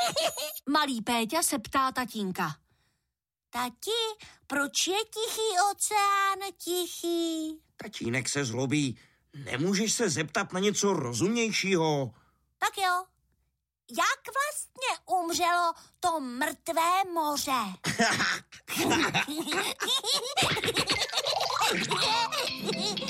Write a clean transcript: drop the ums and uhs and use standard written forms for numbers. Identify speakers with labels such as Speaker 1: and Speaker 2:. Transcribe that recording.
Speaker 1: Malý Péťa se ptá tatínka.
Speaker 2: Tati, proč je Tichý oceán tichý?
Speaker 3: Tatínek se zlobí. Nemůžeš se zeptat na něco rozumnějšího?
Speaker 2: Tak jo. Jak vlastně umřelo to mrtvé moře?